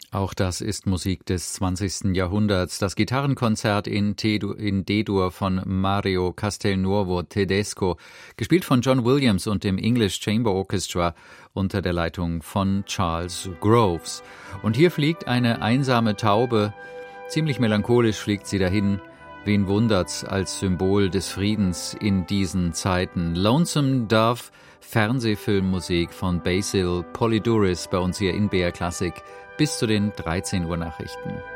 Auch das ist Musik des 20. Jahrhunderts. Das Gitarrenkonzert in D-Dur von Mario Castelnuovo Tedesco, gespielt von John Williams und dem English Chamber Orchestra unter der Leitung von Charles Groves. Und hier fliegt eine einsame Taube, ziemlich melancholisch fliegt sie dahin. Wen wundert's als Symbol des Friedens in diesen Zeiten? Lonesome Dove, Fernsehfilmmusik von Basil Polydoris bei uns hier in BR Classic bis zu den 13 Uhr Nachrichten.